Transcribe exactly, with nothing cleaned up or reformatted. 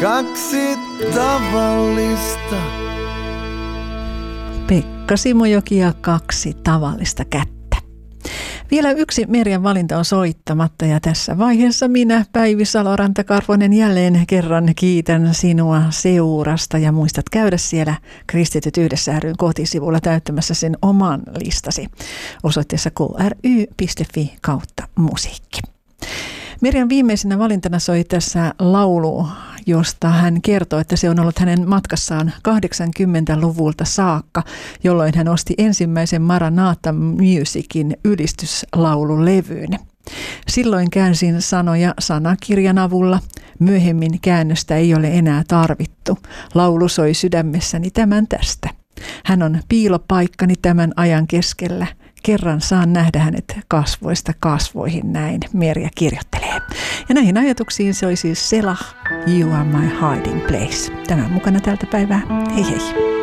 kaksi tavallista. Pekka Simojoki ja kaksi tavallista kättä. Vielä yksi Merjan valinta on soittamatta ja tässä vaiheessa minä, Päivi Salo-Rantakarvonen, jälleen kerran kiitän sinua seurasta ja muistat käydä siellä Kristityt yhdessä ry:n kotisivulla täyttämässä sen oman listasi osoitteessa k r y piste f i kautta musiikki. Merjan viimeisenä valintana soi tässä laulu, josta hän kertoo, että se on ollut hänen matkassaan kahdeksankymmentäluvulta saakka, jolloin hän osti ensimmäisen Maranatha Musicin ylistyslaululevyyn. Silloin käänsin sanoja sanakirjan avulla. Myöhemmin käännöstä ei ole enää tarvittu. Laulu soi sydämessäni tämän tästä. Hän on piilopaikkani tämän ajan keskellä. Kerran saan nähdä hänet kasvoista kasvoihin, näin Merja kirjoittelee. Ja näihin ajatuksiin se oli siis Selah, You Are My Hiding Place. Tänään mukana tältä päivää. Hei hei.